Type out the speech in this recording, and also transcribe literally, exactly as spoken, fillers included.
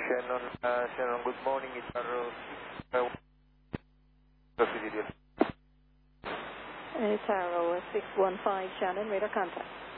Shannon, uh, Shannon, good morning. It's Arrow six. It's Arrow six one five, Shannon, radar contact.